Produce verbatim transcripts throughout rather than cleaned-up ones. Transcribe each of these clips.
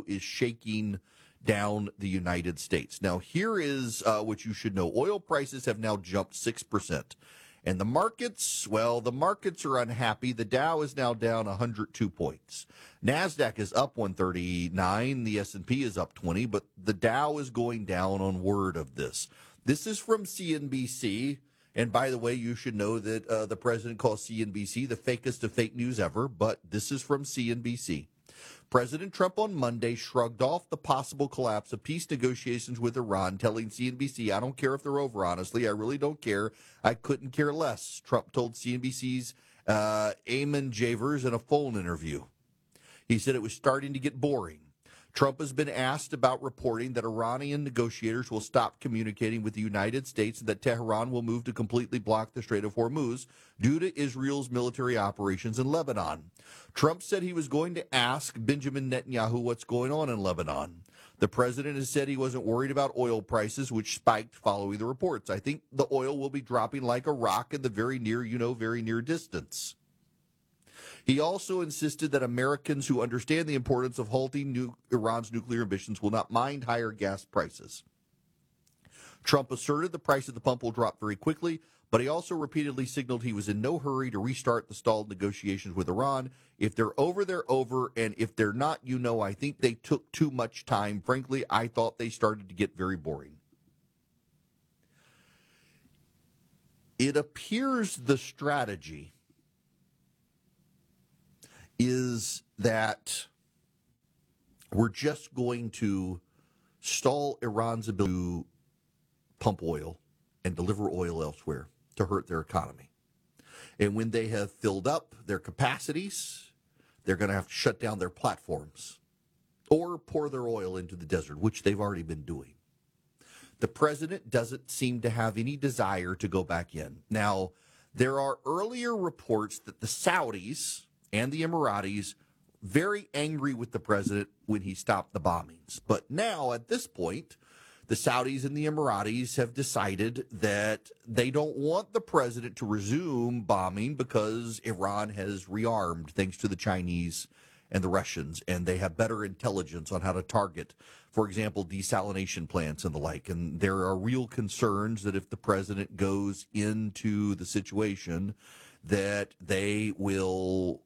is shaking down the United States. Now, here is uh, what you should know. Oil prices have now jumped six percent. And the markets, well, the markets are unhappy. The Dow is now down one hundred two points. NASDAQ is up one thirty-nine. The S and P is up twenty, but the Dow is going down on word of this. This is from C N B C. And by the way, you should know that uh, the president calls C N B C the fakest of fake news ever, but this is from C N B C. President Trump on Monday shrugged off the possible collapse of peace negotiations with Iran, telling C N B C, I don't care if they're over, honestly. I really don't care. I couldn't care less, Trump told C N B C's uh, Eamon Javers in a phone interview. He said it was starting to get boring. Trump has been asked about reporting that Iranian negotiators will stop communicating with the United States and that Tehran will move to completely block the Strait of Hormuz due to Israel's military operations in Lebanon. Trump said he was going to ask Benjamin Netanyahu what's going on in Lebanon. The president has said he wasn't worried about oil prices, which spiked following the reports. I think the oil will be dropping like a rock in the very near, you know, very near distance. He also insisted that Americans who understand the importance of halting nu- Iran's nuclear ambitions will not mind higher gas prices. Trump asserted the price at the pump will drop very quickly, but he also repeatedly signaled he was in no hurry to restart the stalled negotiations with Iran. If they're over, they're over, and if they're not, you know, I think they took too much time. Frankly, I thought they started to get very boring. It appears the strategy is that we're just going to stall Iran's ability to pump oil and deliver oil elsewhere to hurt their economy. And when they have filled up their capacities, they're going to have to shut down their platforms or pour their oil into the desert, which they've already been doing. The president doesn't seem to have any desire to go back in. Now, there are earlier reports that the Saudis and the Emiratis very angry with the president when he stopped the bombings. But now, at this point, the Saudis and the Emiratis have decided that they don't want the president to resume bombing because Iran has rearmed thanks to the Chinese and the Russians, and they have better intelligence on how to target, for example, desalination plants and the like. And there are real concerns that if the president goes into the situation, that they will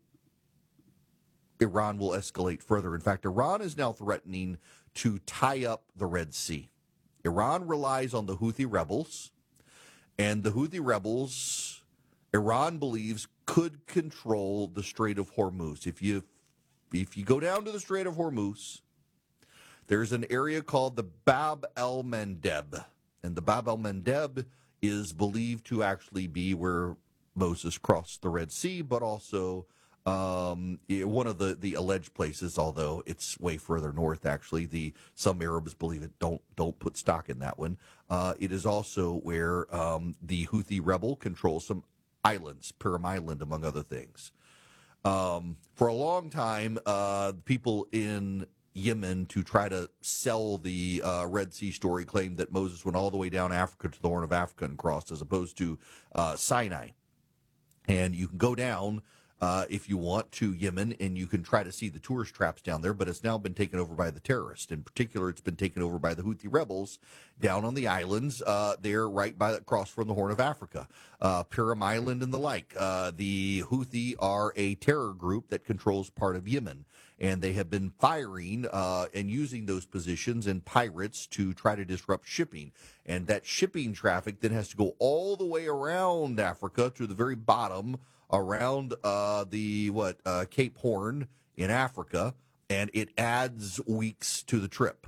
Iran will escalate further. In fact, Iran is now threatening to tie up the Red Sea. Iran relies on the Houthi rebels, and the Houthi rebels, Iran believes, could control the Strait of Hormuz. If you if you go down to the Strait of Hormuz, there's an area called the Bab el-Mandeb, and the Bab el-Mandeb is believed to actually be where Moses crossed the Red Sea, but also Um, one of the, the alleged places, although it's way further north, actually, the some Arabs believe it. Don't don't put stock in that one. Uh, it is also where um, the Houthi rebel controls some islands, Purim Island, among other things. Um, for a long time, uh, people in Yemen, to try to sell the uh, Red Sea story, claimed that Moses went all the way down Africa to the Horn of Africa and crossed, as opposed to uh, Sinai. And you can go down Uh, if you want, to Yemen, and you can try to see the tourist traps down there, but it's now been taken over by the terrorists. In particular, it's been taken over by the Houthi rebels down on the islands uh, there right by across from the Horn of Africa, uh, Purim Island and the like. Uh, the Houthi are a terror group that controls part of Yemen, and they have been firing uh, and using those positions and pirates to try to disrupt shipping. And that shipping traffic then has to go all the way around Africa to the very bottom, around uh, the what uh, Cape Horn in Africa, and it adds weeks to the trip.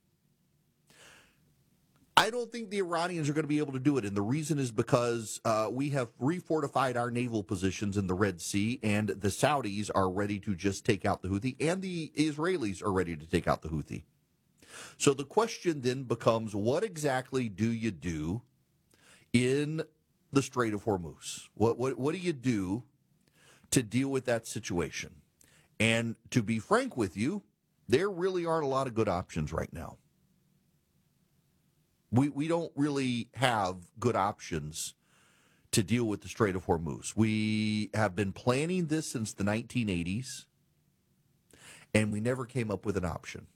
I don't think the Iranians are going to be able to do it, and the reason is because uh, we have refortified our naval positions in the Red Sea, and the Saudis are ready to just take out the Houthi, and the Israelis are ready to take out the Houthi. So the question then becomes, what exactly do you do in the Strait of Hormuz? What, what what do you do to deal with that situation? And to be frank with you, there really aren't a lot of good options right now. We we don't really have good options to deal with the Strait of Hormuz. We have been planning this since the nineteen eighties, and we never came up with an option.